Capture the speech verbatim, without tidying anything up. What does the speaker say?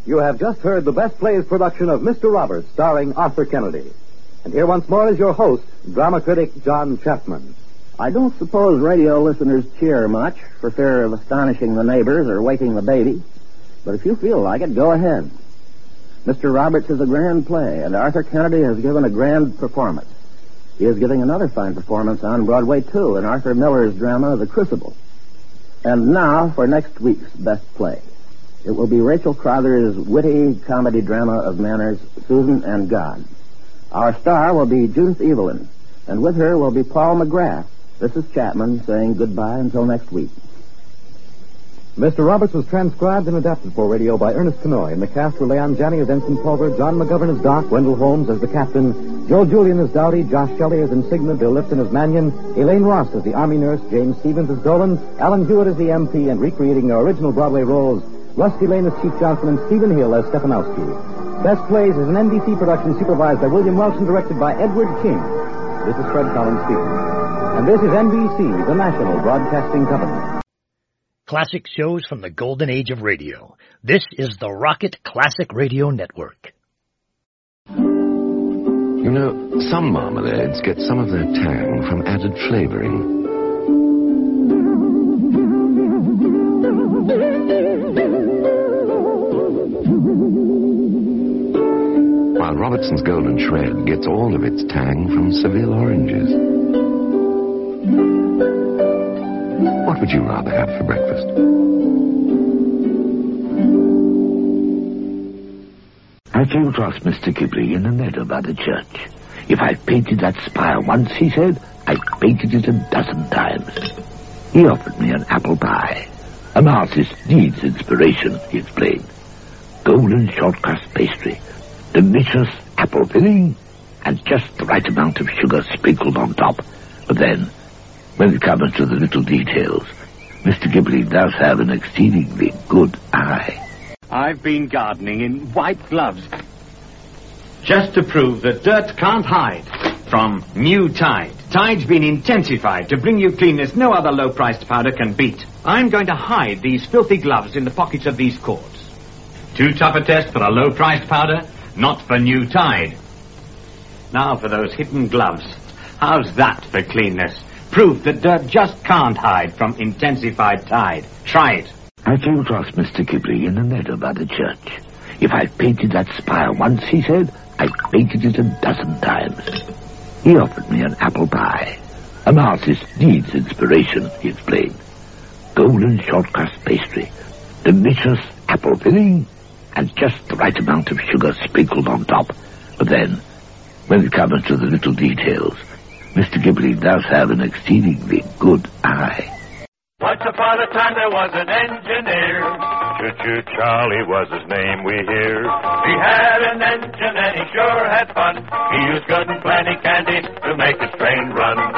You have just heard the Best Plays production of Mister Roberts, starring Arthur Kennedy. And here once more is your host, drama critic John Chapman. I don't suppose radio listeners cheer much for fear of astonishing the neighbors or waking the baby. But if you feel like it, go ahead. Mister Roberts is a grand play, and Arthur Kennedy has given a grand performance. He is giving another fine performance on Broadway, too, in Arthur Miller's drama, The Crucible. And now for next week's Best Play. It will be Rachel Crowther's witty comedy drama of manners, Susan and God. Our star will be Judith Evelyn, and with her will be Paul McGrath. This is Chapman saying goodbye until next week. Mister Roberts was transcribed and adapted for radio by Ernest Kenoy, and the cast were Leon Janney as Ensign Pulver, John McGovern as Doc, Wendell Holmes as the captain, Joe Julian as Dowdy, Josh Shelley as Insignia, Bill Lipton as Mannion, Elaine Ross as the Army nurse, James Stevens as Dolan, Alan Hewitt as the M P, and recreating their original Broadway roles, Rusty Lane as Chief Johnson and Stephen Hill as Stefanowski. Best Plays is an N B C production supervised by William Welch and directed by Edward King. This is Fred Collins speaking. And this is N B C, the national broadcasting company. Classic shows from the golden age of radio. This is the Rocket Classic Radio Network. You know, some marmalades get some of their tang from added flavoring. While Robertson's Golden Shred gets all of its tang from Seville oranges. What would you rather have for breakfast? I came across Mister Ghibli in the meadow by the church. If I painted that spire once, he said, I painted it a dozen times. He offered me an apple pie. An artist needs inspiration, he explained. Golden short crust pastry, delicious apple filling, and just the right amount of sugar sprinkled on top. But then, when it comes to the little details, Mister Ghibli does have an exceedingly good eye. I've been gardening in white gloves, just to prove that dirt can't hide from new Tide. Tide's been intensified to bring you cleanness no other low-priced powder can beat. I'm going to hide these filthy gloves in the pockets of these cords. Too tough a test for a low-priced powder? Not for new Tide. Now for those hidden gloves. How's that for cleanness? Proof that dirt just can't hide from intensified Tide. Try it. I came across Mister Ghibli in the meadow by the church. If I painted that spire once, he said, I painted it a dozen times. He offered me an apple pie. An artist needs inspiration, he explained. Golden short crust pastry, delicious apple filling, and just the right amount of sugar sprinkled on top. But then, when it comes to the little details, Mister Ghibli does have an exceedingly good eye. Once upon a time there was an engineer. Choo-choo Charlie was his name, we hear. He had an engine and he sure had fun. He used good and plenty candy to make his train run.